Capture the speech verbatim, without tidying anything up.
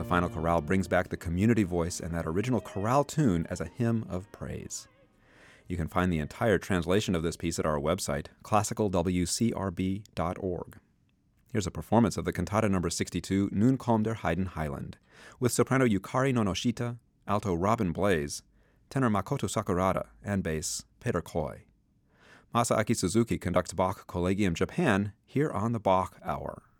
The final chorale brings back the community voice and that original chorale tune as a hymn of praise. You can find the entire translation of this piece at our website, classical w c r b dot org. Here's a performance of the cantata number sixty-two, Nun kommt der Heiden Heiland, with soprano Yukari Nonoshita, alto Robin Blaze, tenor Makoto Sakurada, and bass Peter Koi. Masaaki Suzuki conducts Bach Collegium Japan here on the Bach Hour.